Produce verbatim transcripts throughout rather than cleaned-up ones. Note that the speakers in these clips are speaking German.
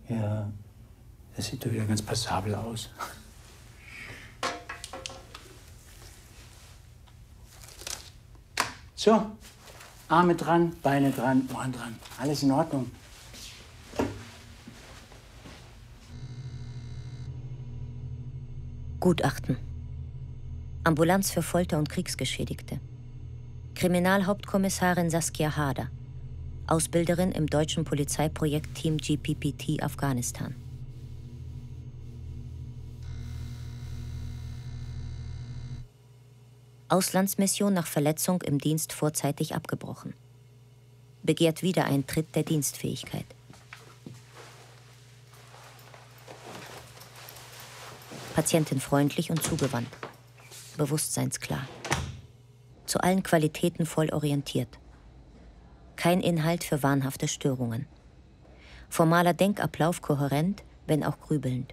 Ja, das sieht doch wieder ganz passabel aus. So, Arme dran, Beine dran, Ohren dran. Alles in Ordnung. Gutachten. Ambulanz für Folter- und Kriegsgeschädigte. Kriminalhauptkommissarin Saskia Harder. Ausbilderin im deutschen Polizeiprojekt Team G P P T Afghanistan. Auslandsmission nach Verletzung im Dienst vorzeitig abgebrochen. Begehrt Wiedereintritt der Dienstfähigkeit. Patientin freundlich und zugewandt. Bewusstseinsklar. Zu allen Qualitäten voll orientiert. Kein Inhalt für wahnhafte Störungen. Formaler Denkablauf kohärent, wenn auch grübelnd.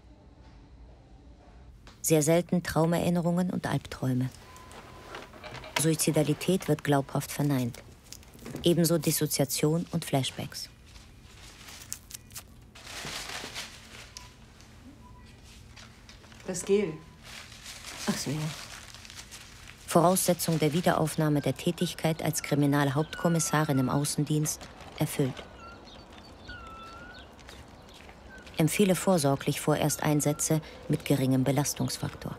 Sehr selten Traumerinnerungen und Albträume. Suizidalität wird glaubhaft verneint. Ebenso Dissoziation und Flashbacks. Das Gel. Ach so, ja. Voraussetzung der Wiederaufnahme der Tätigkeit als Kriminalhauptkommissarin im Außendienst erfüllt. Empfehle vorsorglich vorerst Einsätze mit geringem Belastungsfaktor.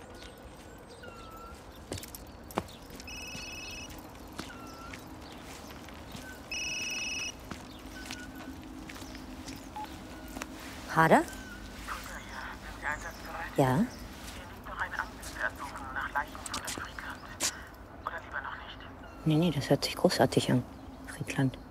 Harder? Ja? Hier liegt noch ein Amtsersuchen nach Leichen von der Friedland. Oder lieber noch nicht? Nee, nee, das hört sich großartig an. Friedland.